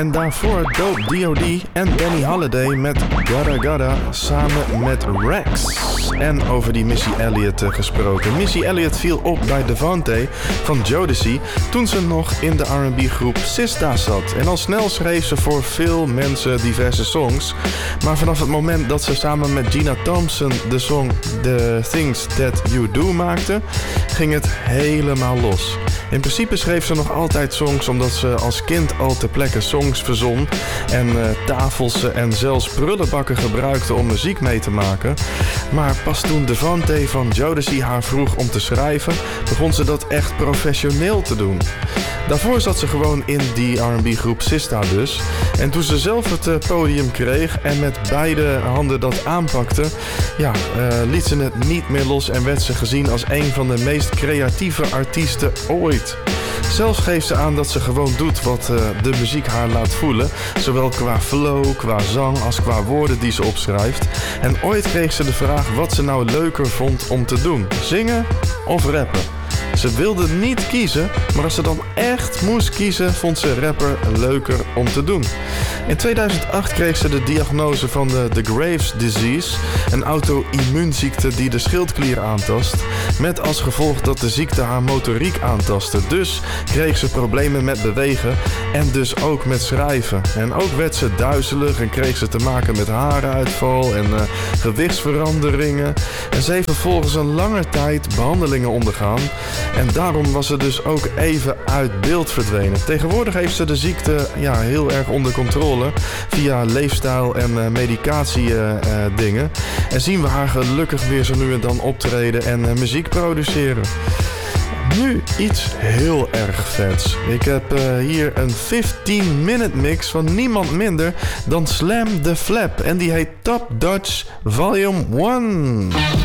En daarvoor Dope D.O.D. en Danny Holiday met Gotta Gotta samen met Rex. En over die Missy Elliott gesproken. Missy Elliott viel op bij Devante van Jodeci toen ze nog in de R&B groep Sista zat. En al snel schreef ze voor veel mensen diverse songs. Maar vanaf het moment dat ze samen met Gina Thompson de song The Things That You Do maakte, ging het helemaal los. In principe schreef ze nog altijd songs omdat ze als kind al ter plekke songs verzon en tafels en zelfs prullenbakken gebruikte om muziek mee te maken. Maar pas toen Devante van Jodeci haar vroeg om te schrijven, begon ze dat echt professioneel te doen. Daarvoor zat ze gewoon in die R&B groep Sista dus. En toen ze zelf het podium kreeg en met beide handen dat aanpakte, liet ze het niet meer los en werd ze gezien als een van de meest creatieve artiesten ooit. Zelfs geeft ze aan dat ze gewoon doet wat de muziek haar laat voelen. Zowel qua flow, qua zang als qua woorden die ze opschrijft. En ooit kreeg ze de vraag wat ze nou leuker vond om te doen. Zingen of rappen? Ze wilde niet kiezen, maar als ze dan echt moest kiezen, vond ze rapper leuker om te doen. In 2008 kreeg ze de diagnose van de Graves' disease, een auto-immuunziekte die de schildklier aantast, met als gevolg dat de ziekte haar motoriek aantastte. Dus kreeg ze problemen met bewegen en dus ook met schrijven. En ook werd ze duizelig en kreeg ze te maken met haaruitval en gewichtsveranderingen. En ze heeft vervolgens een lange tijd behandelingen ondergaan. En daarom was ze dus ook even uit beeld verdwenen. Tegenwoordig heeft ze de ziekte heel erg onder controle via leefstijl en medicatie dingen. En zien we haar gelukkig weer zo nu en dan optreden en muziek produceren. Nu iets heel erg vets. Ik heb hier een 15-minute mix van niemand minder dan Slam the Flap. En die heet Top Dutch Volume 1.